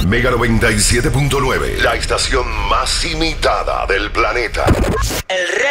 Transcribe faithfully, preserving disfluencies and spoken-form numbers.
Mega noventa y siete punto nueve, la estación más imitada del planeta. El